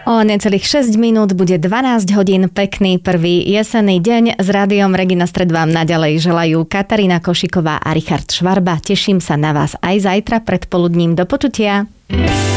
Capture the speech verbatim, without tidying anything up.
O necelých šesť minút bude dvanásť hodín, pekný prvý jesenný deň. S rádiom Regina Stred vám naďalej želajú Katarína Košiková a Richard Švarba. Teším sa na vás aj zajtra predpoludním. Do počutia.